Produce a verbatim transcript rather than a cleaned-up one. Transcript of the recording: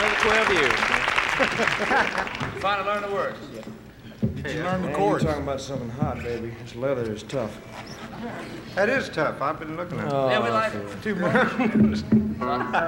another twelve years. Finally learned the words. Did you learn the Man, chords? you're talking about something hot, baby. This leather is tough. That is tough. I've been looking at it. Oh, Yeah, we I like feel it. Too much.